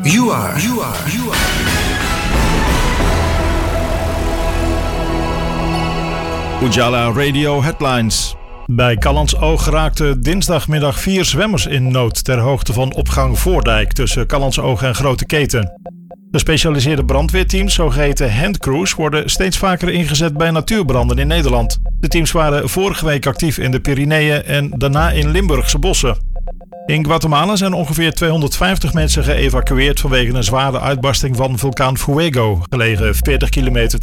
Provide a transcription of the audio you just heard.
You are. Ujala Radio Headlines. Bij Callantsoog raakten dinsdagmiddag 4 zwemmers in nood ter hoogte van opgang Voordijk tussen Callantsoog en Grote Keten. Gespecialiseerde brandweerteams, zogeheten handcrews, worden steeds vaker ingezet bij natuurbranden in Nederland. De teams waren vorige week actief in de Pyreneeën en daarna in Limburgse bossen. In Guatemala zijn ongeveer 250 mensen geëvacueerd vanwege een zware uitbarsting van vulkaan Fuego, gelegen 40 kilometer